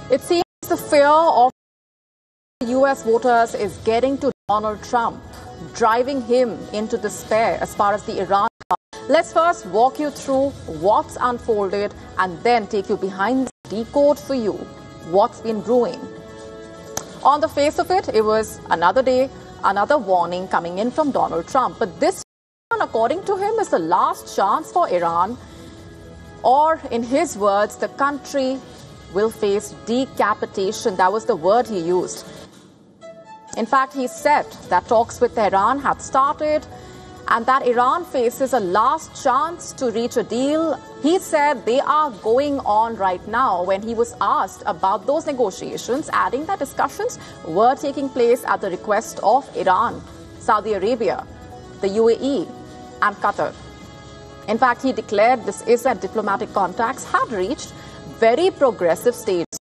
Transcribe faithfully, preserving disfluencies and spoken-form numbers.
It seems the fear of U S voters is getting to Donald Trump, driving him into despair as far as the Iran. Let's first walk you through what's unfolded and then take you behind the decode for you what's been brewing. On the face of it, it was another day, another warning coming in from Donald Trump. But this one, according to him, is the last chance for Iran, or in his words, the country will face decapitation. That was the word he used. In fact, he said that talks with Tehran had started and that Iran faces a last chance to reach a deal. He said they are going on right now when he was asked about those negotiations, adding that discussions were taking place at the request of Iran, Saudi Arabia, the U A E and Qatar. In fact, he declared this is that diplomatic contacts had reached very progressive stages.